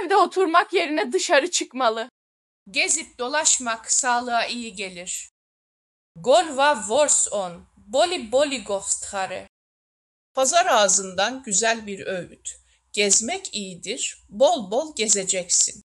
Evde oturmak yerine dışarı çıkmalı. Gezip dolaşmak sağlığa iyi gelir. Golva vors on, boli boli gofthare. Pazar ağzından güzel bir öğüt. Gezmek iyidir, bol bol gezeceksin.